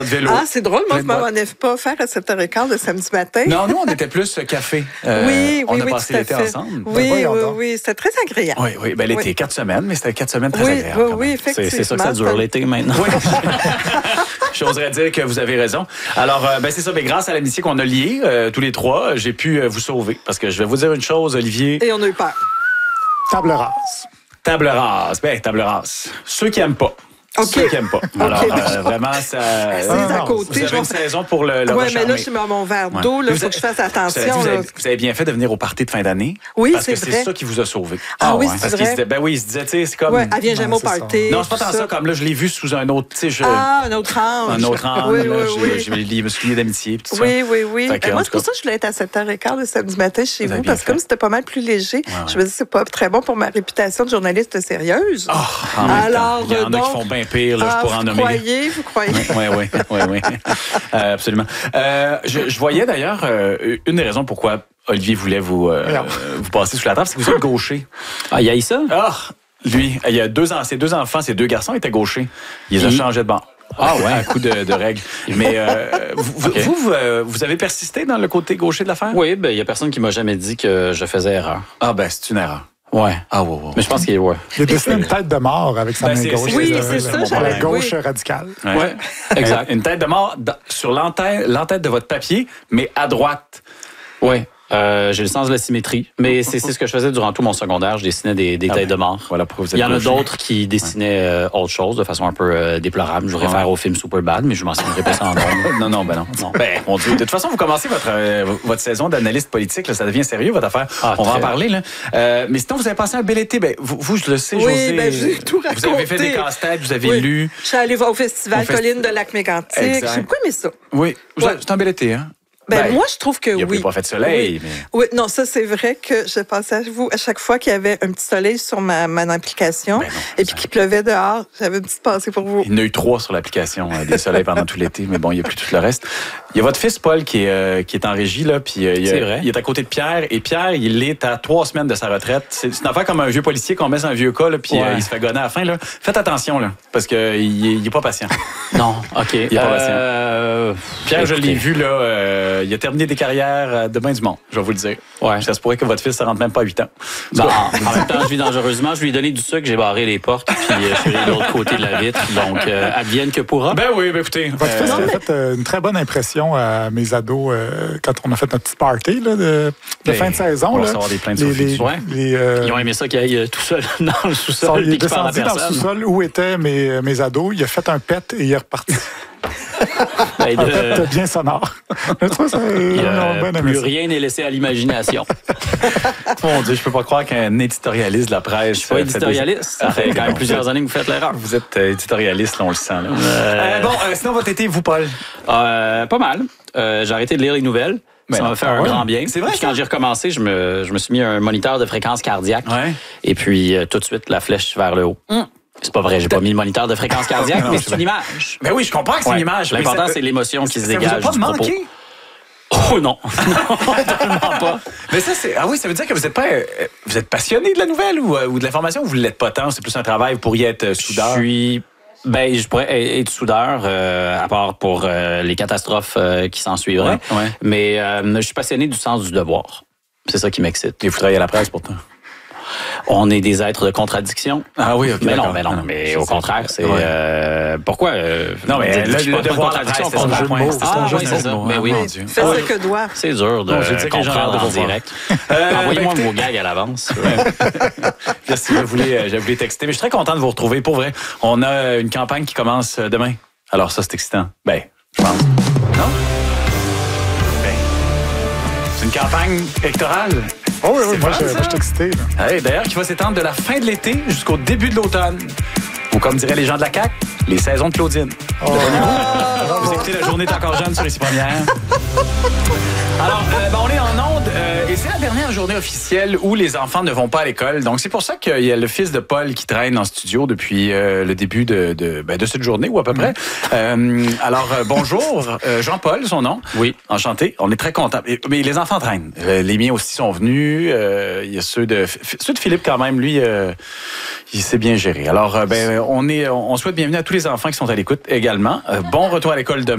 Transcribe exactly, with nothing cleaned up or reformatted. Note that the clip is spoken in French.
vélo. Ah, c'est drôle. Moi, je ne m'en ai pas offert à sept heures quinze le samedi matin. Non, nous, on était plus café. Euh, oui, on oui, a oui, passé tout à l'été fait. ensemble. Oui, ben, oui, oui. C'était très agréable. Oui, oui. Ben, l'été, oui. quatre semaines, mais c'était quatre semaines très oui, agréables. Oui, oui, effectivement. C'est, c'est ça que ça dure l'été maintenant. Oui. J'oserais dire que vous avez raison. Alors, euh, ben, c'est ça. Ben, grâce à l'amitié qu'on a liée, euh, tous les trois, j'ai pu euh, vous sauver. Parce que je vais vous dire une chose, Olivier. Et on a eu peur. Table rase. Table rase. Ben, table rase. Ceux qui n'aiment pas. Okay. Ceux qui n'aiment pas. Alors, okay. euh, vraiment, ça. C'est à côté. Vous avez une saison pour le, le Oui, recharmer. mais là, je mets mon verre d'eau. Il faut que je fasse attention. Vous avez, vous avez bien fait de venir au party de fin d'année. Oui, parce c'est que vrai. c'est ça qui vous a sauvé. Ah, ah oui, ouais. c'est parce vrai. Qu'il se disait, ben oui, il se disait, tu sais, c'est comme. Oui, elle vient jamais non, au party. Ça. Non, c'est pas tant ça. ça. Comme là, je l'ai vu sous un autre. Tu sais, je... Ah, un autre ange. Un autre ange. Oui, oui, oui. Je, je, je me suis lié d'amitié. Tout ça. Oui, oui, oui. Que, moi, c'est pour ça que je voulais être à sept heures quinze le samedi matin chez vous, vous parce que comme c'était pas mal plus léger, ouais, ouais. je me dis que c'est pas très bon pour ma réputation de journaliste sérieuse. Oh, alors, il y en donc, a qui font bien pire, là, ah, je pourrais en nommer. Vous croyez, vous croyez? Oui, oui, oui, oui. Euh, absolument. Euh, je, je voyais d'ailleurs euh, une des raisons pourquoi Olivier voulait vous, euh, vous passer sous la table, c'est que vous êtes gaucher. Ah, il y a eu ça? Ah, lui, il y a deux ans, ses deux enfants, ses deux garçons étaient gauchers. Ils les ont changés de banc. Ah ouais, un coup de, de règle. Mais euh, vous, okay. vous, vous, vous avez persisté dans le côté gaucher de l'affaire? Oui, ben il y a personne qui m'a jamais dit que je faisais erreur. Ah ben c'est une erreur. Ouais. Ah, ouais, ouais. Mais je pense qu'il est, ouais. Il a dessiné une tête de mort avec sa ben, main gauche. Oui, c'est ça, j'avais la gauche oui. radicale. Ouais. ouais. Exact. Une tête de mort sur l'entête, l'entête de votre papier, mais à droite. Oui. Euh, j'ai le sens de la symétrie. Mais c'est, c'est ce que je faisais durant tout mon secondaire. Je dessinais des, des ah têtes ben, de mort. Voilà pourquoi vous êtes Il y en a gaucher. d'autres qui dessinaient euh, autre chose de façon un peu euh, déplorable. Je réfère ouais. au film Superbad, mais je m'en souviendrai pas ça en nombre. Non, non, ben non. non. Ben, mon Dieu. De toute façon, vous commencez votre, euh, votre saison d'analyste politique. Là, ça devient sérieux, votre affaire. Ah, On va en parler. Là. Euh, mais sinon, vous avez passé un bel été. Ben, vous, vous, je le sais, oui, Josée. Ben, j'ai tout raconté. Vous avez fait des casse-têtes, vous avez oui. lu. Je suis allée au festival au Colline festi... de Lac-Mégantic. J'ai beaucoup aimé ça. Oui. Ouais. C'est un bel été, hein? Ben, ben, moi, je trouve que il y a oui. Il n'y a pas fait de soleil. Oui. Mais... oui, non, ça, c'est vrai que je pensais à vous à chaque fois qu'il y avait un petit soleil sur ma, ma application ben non, et puis qu'il pleuvait dehors. J'avais une petite pensée pour vous. Il y en a eu trois sur l'application, euh, des soleils pendant tout l'été, mais bon, il n'y a plus tout le reste. Il y a votre fils, Paul, qui est, euh, qui est en régie, là, puis euh, il, c'est vrai. il est à côté de Pierre, et Pierre, il est à trois semaines de sa retraite. C'est, c'est une affaire comme un vieux policier qu'on met dans un vieux cas, là, puis ouais. euh, il se fait gonner à la fin. Là. Faites attention, là, parce qu'il il est pas patient. Non, OK. Il est pas euh... patient. Pierre, écoutez. Je l'ai vu, là, euh, il a terminé des carrières de bain du monde, je vais vous le dire. Ouais. Ça se pourrait que votre fils ne rentre même pas à huit ans. Non, en même temps, je vis dangereusement. Je lui ai donné du sucre, j'ai barré les portes, puis euh, je suis allé de l'autre côté de la vitre. Donc, euh, advienne que pourra. Ben oui, ben écoutez. Votre fils euh, a fait euh, une très bonne impression à mes ados euh, quand on a fait notre petit party là, de, de fin de saison. On va là. recevoir des plaintes les, sur les, ouais. les, euh, Ils ont aimé ça qu'il aille tout seul dans le sous-sol. Il est descendu dans le sous-sol où étaient mes, mes ados. Il a fait un pet et il est reparti. Ben de... En fait, c'est bien sonore. Je trouve ça, il a plus rien n'est laissé à l'imagination. Mon Dieu, je peux pas croire qu'un éditorialiste de la presse... Je suis pas éditorialiste. Ça fait quand même plusieurs années que vous faites l'erreur. Vous êtes euh, éditorialiste, là, on le sent. Là. Euh... Euh, bon, euh, sinon, votre été, vous, Paul? Euh, pas mal. Euh, j'ai arrêté de lire les nouvelles. Ça ben, m'a fait ah un ouais. grand bien. C'est vrai. Puis quand j'ai recommencé, je me, je me suis mis un moniteur de fréquence cardiaque. Ouais. Et puis, euh, tout de suite, la flèche vers le haut. Mm. C'est pas vrai, j'ai pas mis le moniteur de fréquence cardiaque, non, mais c'est une image. Ben oui, je comprends que c'est ouais. une image. L'important, c'est l'émotion qui se dégage. Ça vous a pas du manqué? Oh non, non, totalement pas. Mais ça, c'est ah oui, ça veut dire que vous êtes pas, euh, vous êtes passionné de la nouvelle ou, euh, ou de l'information ou vous l'êtes pas tant? C'est plus un travail, vous pourriez être euh, soudeur. Je suis, ben, je pourrais être soudeur, euh, à part pour euh, les catastrophes euh, qui s'en suivraient. Ouais, ouais. Mais euh, je suis passionné du sens du devoir. C'est ça qui m'excite. Et vous travaillez à la presse pourtant. On est des êtres de contradiction. Ah oui, ok. Mais non, mais non, non mais au contraire, c'est ouais. euh, pourquoi euh, non mais le, le, le devoir de la presse, c'est un jeu de mots. Ah oui, c'est ça. Mais oui, fais ce que doit. C'est dur de non, comprendre en direct. Euh, Envoyez-moi vos gags à l'avance. Si vous voulez, je voulais texter, mais je suis très content de vous retrouver. Pour vrai, on a une campagne qui commence demain. Alors ça, c'est excitant. Ben, je pense. Non? Ben, c'est une campagne électorale. Oh oui, oui, moi, je, moi je suis excité. Hey, d'ailleurs, qui va s'étendre de la fin de l'été jusqu'au début de l'automne. Ou comme diraient les gens de la C A Q, les saisons de Claudine. Oh. Vous, vous écoutez La Journée est encore jeune sur Ici Première. Alors, euh, ben, on est en onde euh, et c'est la dernière journée officielle où les enfants ne vont pas à l'école. Donc, c'est pour ça qu'il y a le fils de Paul qui traîne en studio depuis euh, le début de, de, ben, de cette journée ou à peu près. Euh, alors, euh, bonjour, euh, Jean-Paul, son nom. Oui. Enchanté. On est très contents. Mais les enfants traînent. Euh, les miens aussi sont venus. Euh, il y a ceux de, ceux de Philippe quand même, lui, euh, il s'est bien géré. Alors, euh, ben, on, est, on souhaite bienvenue à tous les enfants qui sont à l'écoute également. Euh, bon retour à l'école demain.